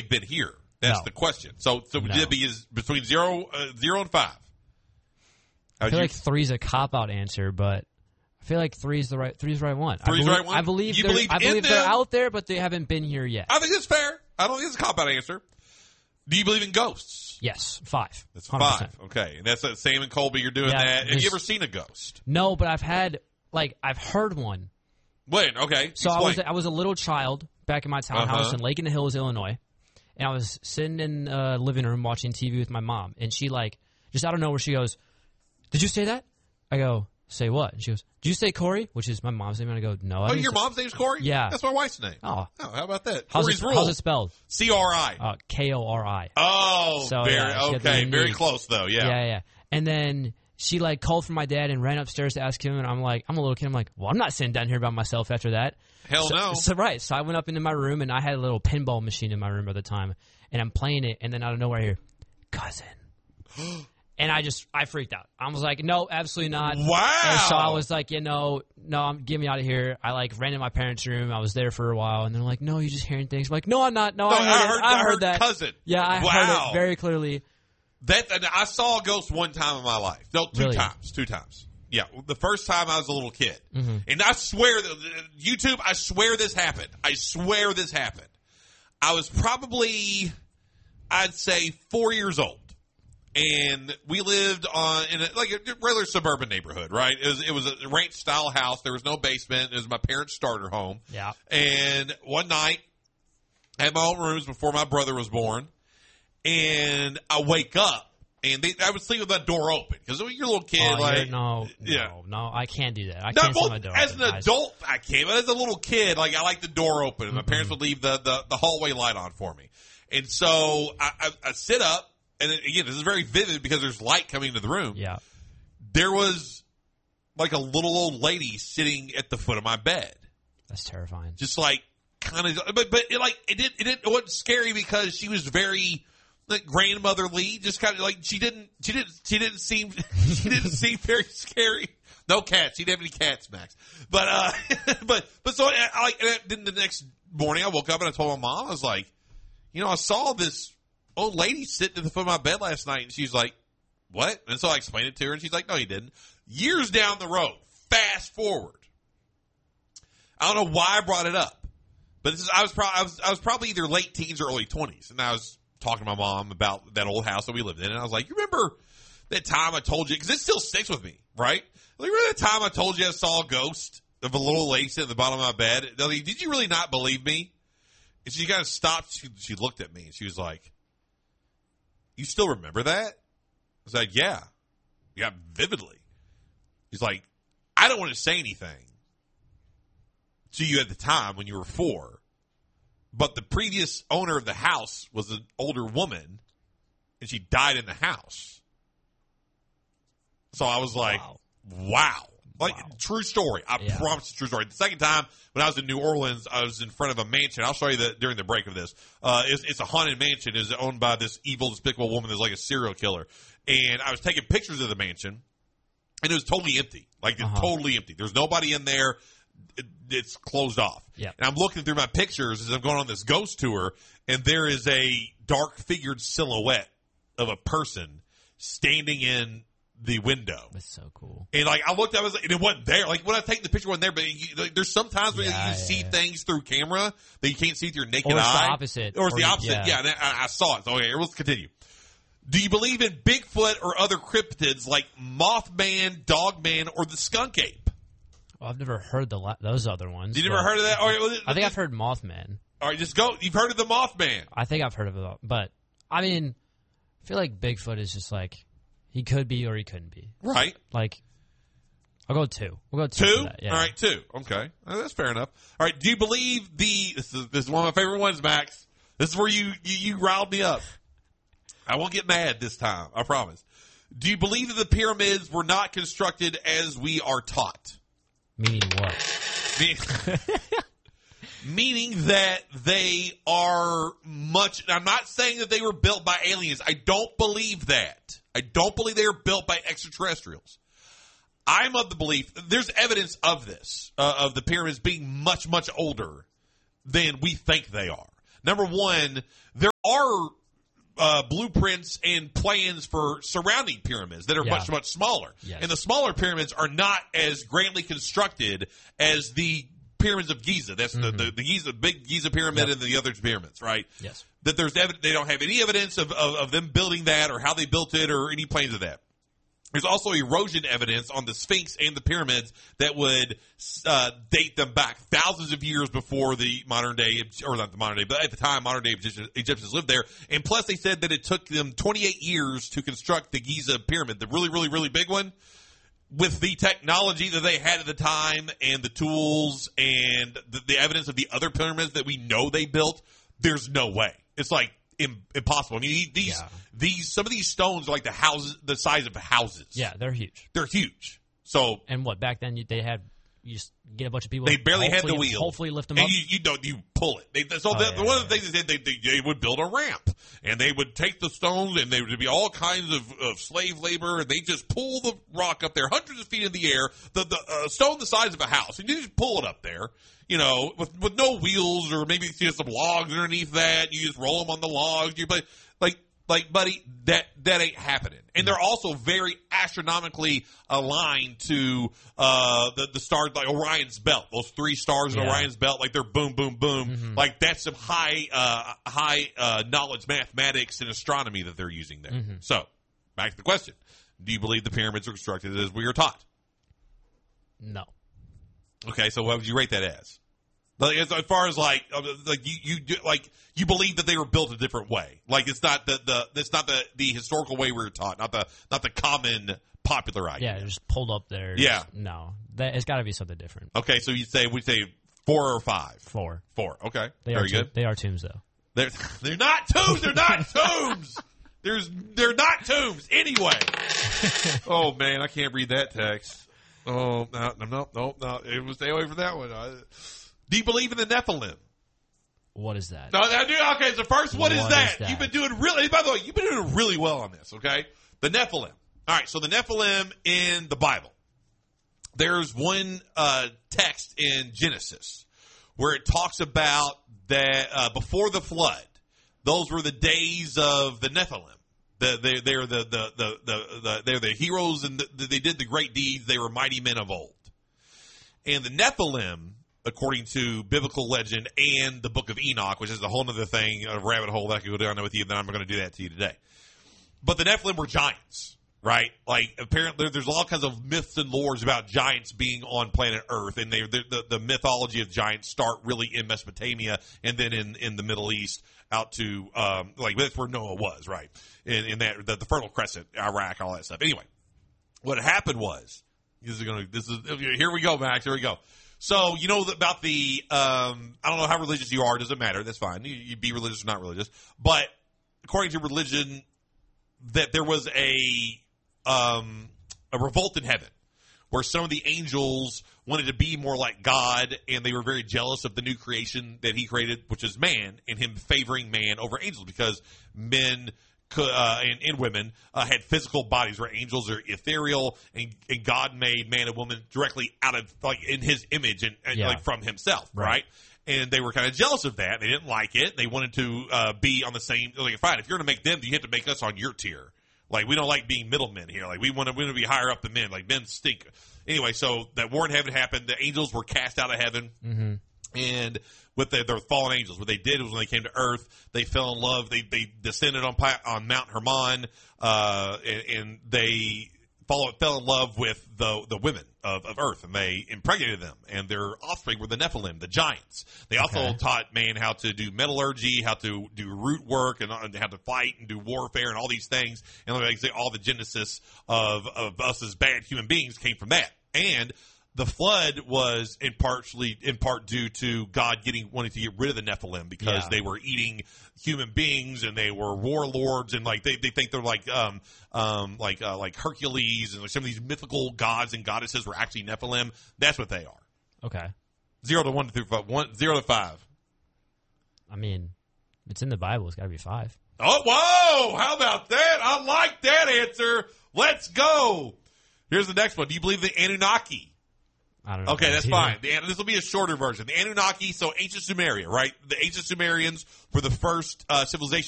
they've been here? That's No. the question. So No. would it be between 0 and 5? I feel like 3 is a cop-out answer, but I feel like 3 is the right one. 3 is the right one? I believe You they're, believe I believe in they're them? out there, but they haven't been here yet. I think that's fair. I don't think it's a cop-out answer. Do you believe in ghosts? Yes, 5. That's 100%. 5. Okay. And that's Sam and Colby, you're doing Yeah, that. Have you this- ever seen a ghost? No, but I've heard one. When? Okay. So explain. I was a little child back in my townhouse in Lake in the Hills, Illinois, and I was sitting in the living room watching TV with my mom, and she just out of nowhere she goes, "Did you say that?" I go, "Say what?" And she goes, "Did you say Corey?" Which is my mom's name. And I go, "No." Oh, your mom's name's Corey? Yeah. That's my wife's name. Oh, how about that? how's Corey's it, Rule. how's it spelled? C-R-I. K-O-R-I. Oh, So, very yeah, it's got okay. the Very unique- close, though. Yeah. Yeah. And then she called for my dad and ran upstairs to ask him, and I'm a little kid. I'm like, well, I'm not sitting down here by myself after that. Hell no. So I went up into my room, and I had a little pinball machine in my room at the time, and I'm playing it, and then out of nowhere I hear, "Cousin." And I freaked out. I was like, no, absolutely not. Wow. And so I was like, no, get me out of here. I ran in my parents' room. I was there for a while, and they're like, no, you're just hearing things. I'm like, no, I'm not. No, I heard that. Cousin. Yeah, I heard it very clearly. I saw a ghost one time in my life. No, two Really? times. 2 times. Yeah, the first time I was a little kid. Mm-hmm. And I swear, YouTube, I swear this happened. I was probably, I'd say, 4 years old. And we lived in a regular suburban neighborhood, right? It was a ranch-style house. There was no basement. It was my parents' starter home. Yeah. And one night, I had my own rooms before my brother was born. And I wake up, and I would sleep with that door open. Because when you're a little kid, No, I can't do that. I can't sleep my door as open. an adult, I can't. But as a little kid, I like the door open. And my parents would leave the hallway light on for me. And so I sit up. And again, this is very vivid because there's light coming into the room. Yeah. There was a little old lady sitting at the foot of my bed. That's terrifying. Just kind of, but it wasn't scary because she was very grandmotherly. Just kind of she didn't seem very scary. No cats. She didn't have any cats, Max. But so then the next morning I woke up and I told my mom, I was like, I saw this old lady sitting at the foot of my bed last night, and she's like, "What?" And so I explained it to her, and she's like, "No, you didn't." Years down the road, fast forward, I don't know why I brought it up, but I was probably either late teens or early 20s, and I was talking to my mom about that old house that we lived in, and I was like, "You remember that time I told you?" Because it still sticks with me, right? Remember that time I told you I saw a ghost of a little lady sitting at the bottom of my bed? Did you really not believe me? And she kind of stopped. She looked at me, and she was like, "You still remember that?" I was like, yeah, vividly. He's like, "I don't want to say anything to you at the time when you were 4, but the previous owner of the house was an older woman, and she died in the house." So I was like, wow. True story. I promise it's true story. The second time, when I was in New Orleans, I was in front of a mansion. I'll show you that during the break of this. It's a haunted mansion. It's owned by this evil, despicable woman that's like a serial killer. And I was taking pictures of the mansion, and it was totally empty. Totally empty. There's nobody in there. It's closed off. Yeah. And I'm looking through my pictures as I'm going on this ghost tour, and there is a dark-figured silhouette of a person standing in the window. That's so cool. And I looked at it, and it wasn't there. When I take the picture, it wasn't there. But there's sometimes where you see things through camera that you can't see with your naked eye. Or it's the opposite. Or it's the opposite. Yeah, and I saw it. So, okay, let's continue. Do you believe in Bigfoot or other cryptids like Mothman, Dogman, or the skunk ape? Well, I've never heard those other ones. You never heard of that? All right, I think I've heard Mothman. All right, just go. You've heard of the Mothman. I think I've heard of it, but I feel like Bigfoot is just he could be or he couldn't be. Right. I'll go 2. We'll go 2. 2? For that. Yeah. All right, 2. Okay. That's fair enough. All right, do you believe this is one of my favorite ones, Max. This is where you riled me up. I won't get mad this time, I promise. Do you believe that the pyramids were not constructed as we are taught? Meaning what? Meaning that they are I'm not saying that they were built by aliens. I don't believe that. I don't believe they were built by extraterrestrials. I'm of the belief, there's evidence of this, of the pyramids being much, much older than we think they are. Number one, are blueprints and plans for surrounding pyramids that are much, much smaller. Yes. And the smaller pyramids are not as grandly constructed as the pyramids of Giza. That's the Giza, big Giza pyramid and the other pyramids, right? Yes. That they don't have any evidence of them building that or how they built it or any plans of that. There's also erosion evidence on the Sphinx and the pyramids that would date them back thousands of years before the modern day, or not the modern day, but at the time modern day Egyptians lived there. And plus they said that it took them 28 years to construct the Giza pyramid, the really, really, really big one. With the technology that they had at the time and the tools and the evidence of the other pyramids that we know they built, there's no way. It's like impossible. I mean, some of these stones are like the size of houses. Yeah, they're huge. They're huge. So, and what back then they had, you just get a bunch of people. They barely had the wheel. Hopefully, lift them and up. You pull it. One of the things they did, they would build a ramp, and they would take the stones, and there would be all kinds of slave labor, and they just pull the rock up there, hundreds of feet in the air, the stone the size of a house, and you just pull it up there. You know, with no wheels, or maybe just some logs underneath that. You just roll them on the logs. Like, buddy, that ain't happening. And they're also very astronomically aligned to the stars, like Orion's belt. Those 3 stars in Orion's belt, like they're boom, boom, boom. Mm-hmm. Like that's some high knowledge mathematics and astronomy that they're using there. Mm-hmm. So, back to the question: do you believe the pyramids are constructed as we are taught? No. Okay, so what would you rate that as? Like, as far as you believe that they were built a different way. Like it's not the historical way we were taught, not the common popular idea. Yeah, just pulled up there. Yeah. No. It's got to be something different. Okay, so we say 4 or 5? 4. 4. Okay. Very good. They are tombs though. They're not tombs. They're not tombs. They're not tombs anyway. Oh man, I can't read that text. Oh no. It was stay away from that one. Do you believe in the Nephilim? What is that? No, okay, so first, what is that? You've been doing by the way, you've been doing really well on this, okay? The Nephilim. All right, so the Nephilim in the Bible. There's one text in Genesis where it talks about that before the flood, those were the days of the Nephilim. They're the heroes, and they did the great deeds. They were mighty men of old. And the Nephilim, according to biblical legend and the book of Enoch, which is a whole other thing, a rabbit hole that I could go down with you, then I'm going to do that to you today. But the Nephilim were giants, right? Like, apparently there's all kinds of myths and lores about giants being on planet Earth, and the mythology of giants start really in Mesopotamia and then in the Middle East out to, that's where Noah was, right? In that, the Fertile Crescent, Iraq, all that stuff. Anyway, what happened was, here we go, Max, here we go. So, you know about the, I don't know how religious you are. It doesn't matter. That's fine. You be religious or not religious. But according to religion, that there was a revolt in heaven where some of the angels wanted to be more like God, and they were very jealous of the new creation that he created, which is man, and him favoring man over angels because men and women had physical bodies, where angels are ethereal, and God made man and woman directly out of, in his image and from himself, right? And they were kind of jealous of that. They didn't like it. They wanted to be on the same, fine, if you're going to make them, you have to make us on your tier. Like, we don't like being middlemen here. Like, we want to be higher up than men. Like, men stink. Anyway, so that war in heaven happened. The angels were cast out of heaven. Mm-hmm. And with their fallen angels, what they did was when they came to earth, they fell in love. They descended on Mount Hermon, and they fell in love with the women of earth, and they impregnated them. And their offspring were the Nephilim, the giants. They also taught man how to do metallurgy, how to do root work, and how to fight and do warfare and all these things. And like I say, all the genesis of us as bad human beings came from that. And the flood was in part due to God wanting to get rid of the Nephilim because they were eating human beings, and they were warlords, and they think they're like Hercules, and some of these mythical gods and goddesses were actually Nephilim. That's what they are. Okay. 0 to 1 to 0 to 5. I mean, it's in the Bible. It's got to be 5. Oh, whoa! How about that? I like that answer. Let's go. Here's the next one. Do you believe the Anunnaki? I don't know. Okay, that's fine. This will be a shorter version. The Anunnaki, so ancient Sumeria, right? The ancient Sumerians were the first civilization